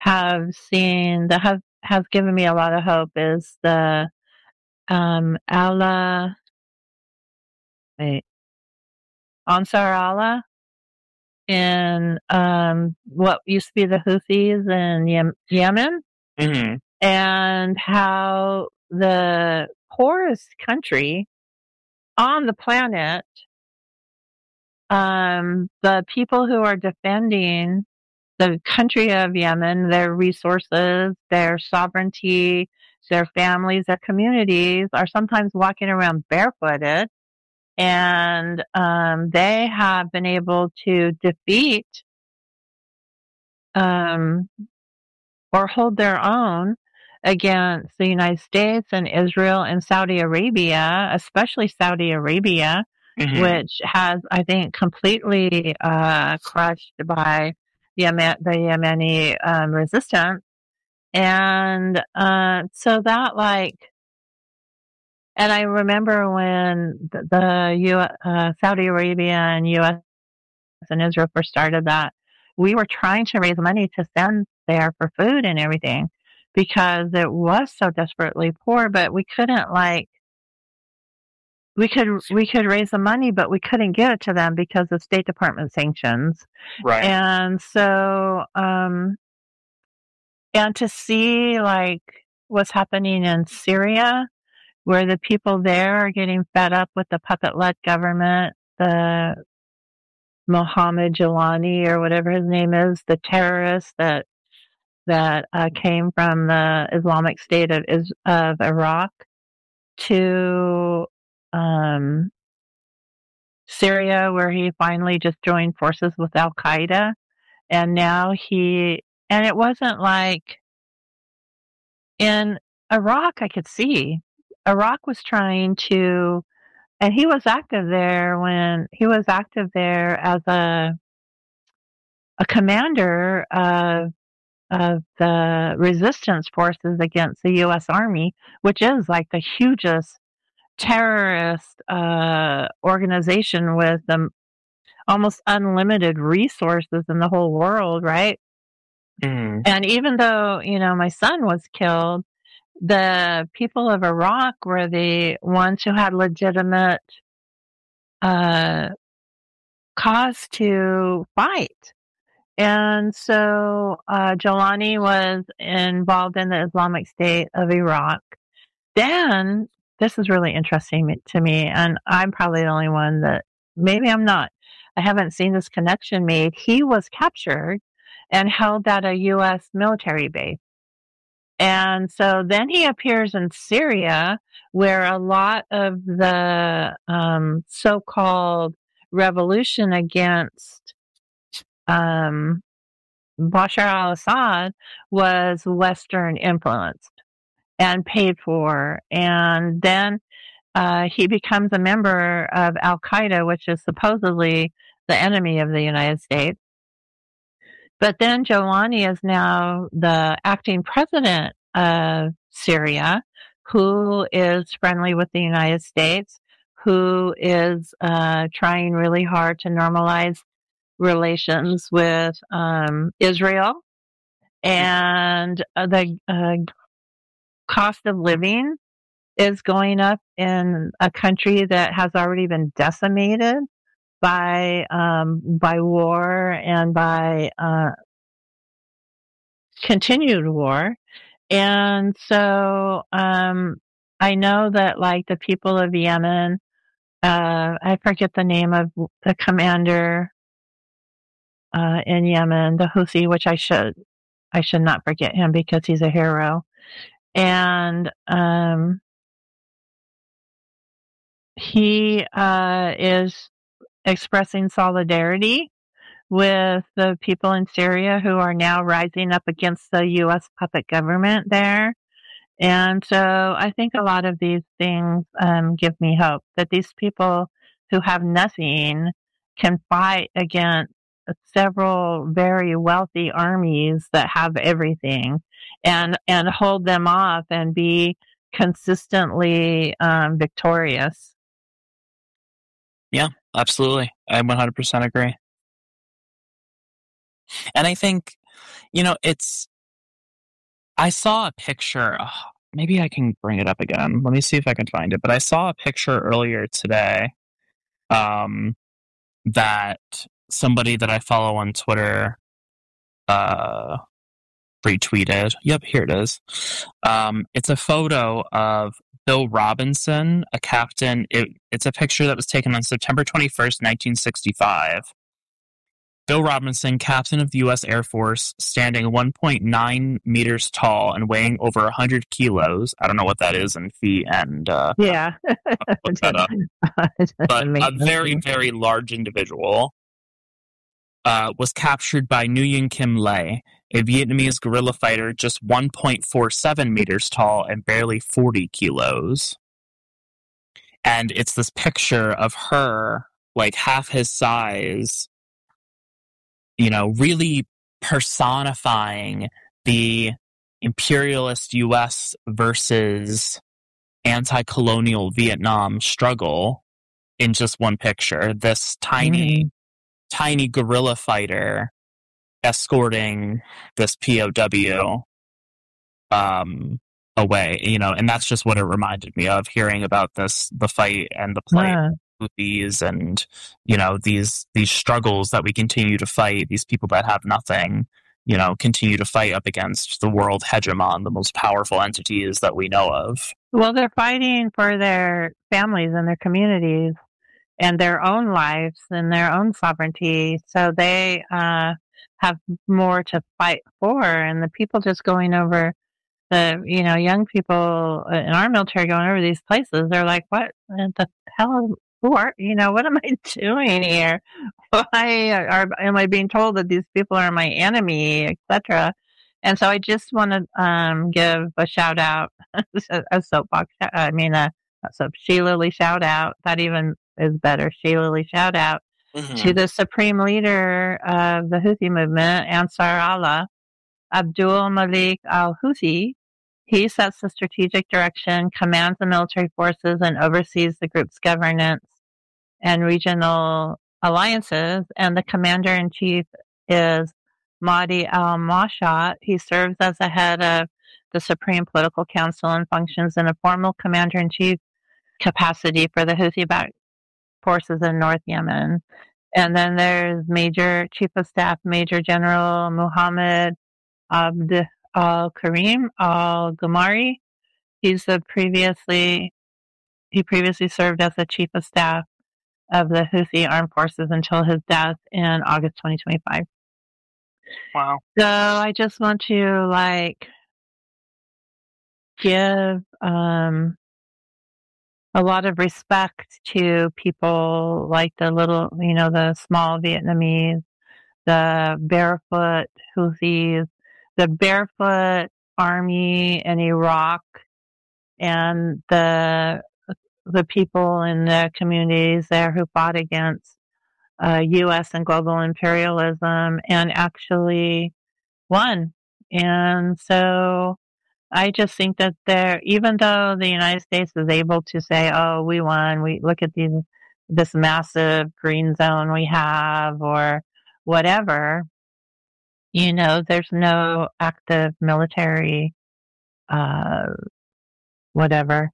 have seen that has given me a lot of hope is the Allah, wait, Ansar Allah in what used to be the Houthis in Yemen, Hmm. and how the poorest country on the planet, the people who are defending the country of Yemen, their resources, their sovereignty, their families, their communities, are sometimes walking around barefooted. And they have been able to defeat um, or hold their own against the United States and Israel and Saudi Arabia, especially Saudi Arabia, Hmm. which has, I think, completely crushed by the Yemeni resistance. And so that, like, and I remember when Saudi Arabia and U.S. and Israel first started that, we were trying to raise money to send there for food and everything because it was so desperately poor, but we couldn't, like, we could raise the money, but we couldn't give it to them because of State Department sanctions. Right. And so, and to see, like, what's happening in Syria, where the people there are getting fed up with the puppet-led government, the Mohammed Jelani or whatever his name is, the terrorist that came from the Islamic State of Iraq to um, Syria, where he finally just joined forces with Al Qaeda, and now and it wasn't like in Iraq. I could see Iraq was trying to, and he was active there when he was active there as a commander of the resistance forces against the U.S. Army, which is like the hugest terrorist organization with the almost unlimited resources in the whole world, right? Hmm. And even though, my son was killed, the people of Iraq were the ones who had legitimate uh, cause to fight. And so Jolani was involved in the Islamic State of Iraq. Then, this is really interesting to me, and I'm probably the only one that, maybe I'm not. I haven't seen this connection made. He was captured and held at a U.S. military base. And so then he appears in Syria, where a lot of the so-called revolution against um, Bashar al-Assad was Western influenced and paid for. And then he becomes a member of Al Qaeda, which is supposedly the enemy of the United States. But then Jolani is now the acting president of Syria, who is friendly with the United States, who is trying really hard to normalize relations with Israel. And the cost of living is going up in a country that has already been decimated by war and by continued war. And so I know that, like, the people of Yemen, I forget the name of the commander in Yemen, the Houthi, which I should not forget him because he's a hero. And he is expressing solidarity with the people in Syria who are now rising up against the U.S. puppet government there. And so I think a lot of these things give me hope that these people who have nothing can fight against several very wealthy armies that have everything, and hold them off and be consistently victorious. Yeah, absolutely. I 100% agree. And I think, it's I saw a picture. Maybe I can bring it up again. Let me see if I can find it. But I saw a picture earlier today that somebody that I follow on Twitter retweeted. Yep, here it is. It's a photo of Bill Robinson, a captain. It's a picture that was taken on September 21st, 1965. Bill Robinson, captain of the U.S. Air Force, standing 1.9 meters tall and weighing over 100 kilos. I don't know what that is in feet, and Yeah. look that up. But a very, very large individual was captured by Nguyen Kim Le, a Vietnamese guerrilla fighter just 1.47 meters tall and barely 40 kilos. And it's this picture of her, like half his size, really personifying the imperialist U.S. versus anti-colonial Vietnam struggle in just one picture. This tiny guerrilla fighter escorting this POW away, and that's just what it reminded me of, hearing about the fight and the plight of these, and these struggles that we continue to fight, these people that have nothing, continue to fight up against the world hegemon, the most powerful entities that we know of. Well, they're fighting for their families and their communities and their own lives and their own sovereignty. So they have more to fight for. And the people just going over, the young people in our military going over these places, they're like, what the hell? What am I doing here? Why am I being told that these people are my enemy, etc.? And so I just want to give a shout out, a soapbox. Sheila Lee shout out. That even is better. Sheila Lee shout out to the supreme leader of the Houthi movement, Ansar Allah, Abdul Malik al-Houthi. He sets the strategic direction, commands the military forces, and oversees the group's governance and regional alliances. And the commander-in-chief is Mahdi al-Mashat. He serves as the head of the Supreme Political Council and functions in a formal commander-in-chief capacity for the Houthi-backed forces in North Yemen. And then there's Chief of Staff Major General Muhammad Abd al-Karim al-Ghamari. He previously served as the Chief of Staff of the Houthi Armed Forces until his death in August 2025. Wow. So I just want to give a lot of respect to people like the small Vietnamese, the barefoot Houthis, the barefoot army in Iraq, and the people in the communities there who fought against U.S. and global imperialism and actually won. And so I just think that even though the United States is able to say, oh, we won, we look at this massive green zone we have or whatever, there's no active military, whatever,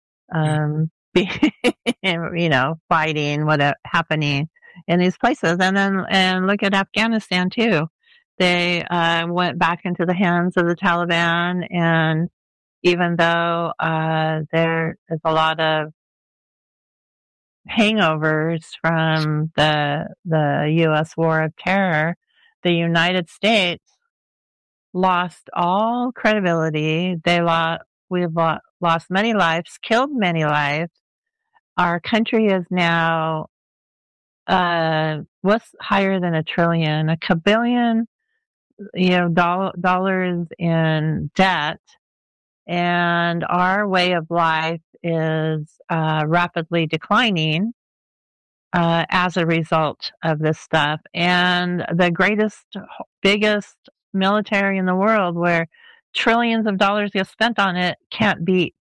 fighting, happening in these places. And look at Afghanistan too. They went back into the hands of the Taliban, and even though there is a lot of hangovers from the U.S. war of terror, the United States lost all credibility. We've lost many lives, killed many lives. Our country is now what's higher than $1 trillion, a kabillion, dollars in debt, and our way of life is rapidly declining as a result of this stuff. And the biggest military in the world, where trillions of dollars get spent on it, can't beat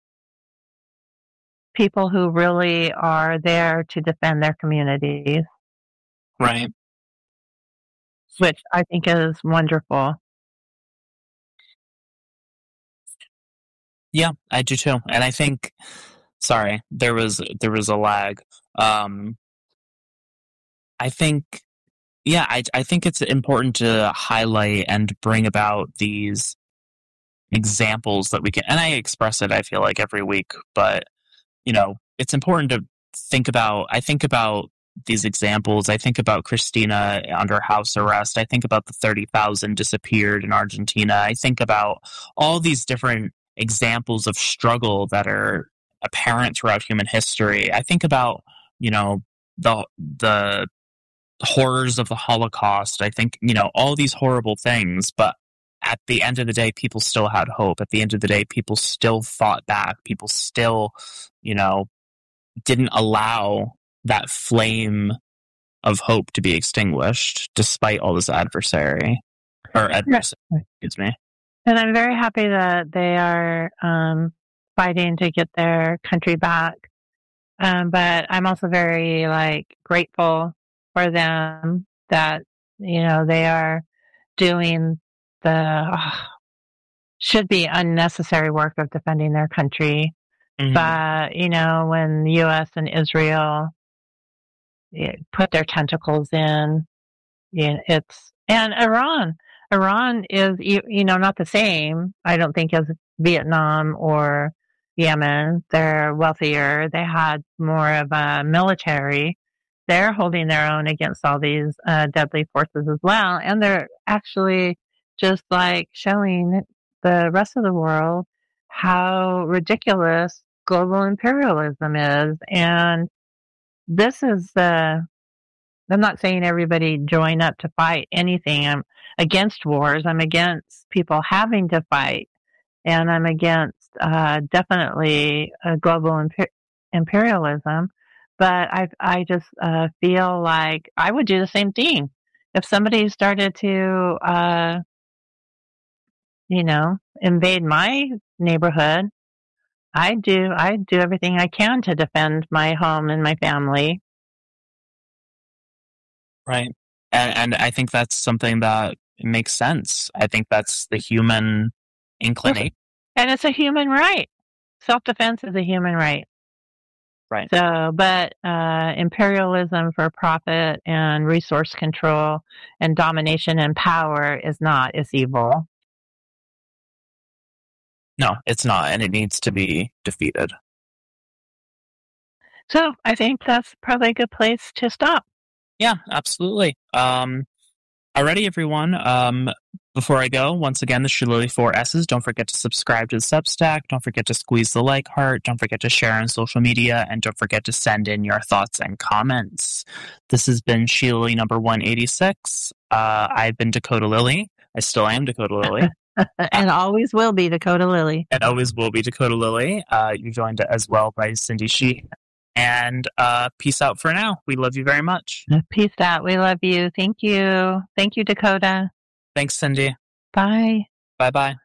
people who really are there to defend their communities. Right. Which I think is wonderful. Yeah, I do too. And I think, sorry, there was a lag. I think, yeah, I think it's important to highlight and bring about these examples that we can, and I express it, I feel like, every week, but, it's important to I think about these examples. I think about Christina under house arrest. I think about the 30,000 disappeared in Argentina. I think about all these different examples of struggle that are apparent throughout human history. I think about, the horrors of the Holocaust. I think, all these horrible things, but at the end of the day, people still had hope. At the end of the day, people still fought back. People still, didn't allow that flame of hope to be extinguished despite all this adversary. Excuse me. And I'm very happy that they are fighting to get their country back. But I'm also very grateful for them that they are doing the should be unnecessary work of defending their country. Mm-hmm. But when the U.S. and Israel put their tentacles in, and Iran is not the same, I don't think, as Vietnam or Yemen. They're wealthier. They had more of a military. They're holding their own against all these deadly forces as well. And they're actually just showing the rest of the world how ridiculous global imperialism is. And this is I'm not saying everybody join up to fight anything. I'm against wars. I'm against people having to fight. And I'm against definitely global imperialism. But I just feel like I would do the same thing. If somebody started to, invade my neighborhood, I'd do everything I can to defend my home and my family. Right. And I think that's something that makes sense. I think that's the human inclination. And it's a human right. Self-defense is a human right. Right. So, but imperialism for profit and resource control and domination and power is not. It's evil. No, it's not, and it needs to be defeated. So I think that's probably a good place to stop. Yeah, absolutely. Alrighty, everyone. Before I go, once again, this is Lily 4S's. Don't forget to subscribe to the Substack. Don't forget to squeeze the like heart. Don't forget to share on social media. And don't forget to send in your thoughts and comments. This has been Sheila number 186. I've been Dakota Lily. I still am Dakota Lily. And always will be Dakota Lily. And always will be Dakota Lily. You're joined as well by Cindy Sheehan. And peace out for now. We love you very much. Peace out. We love you. Thank you. Thank you, Dakota. Thanks, Cindy. Bye. Bye-bye.